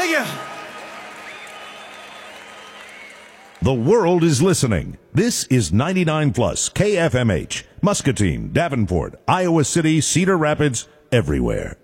Thank you. The world is listening. This is 99 Plus KFMH, Muscatine, Davenport, Iowa City, Cedar Rapids, everywhere.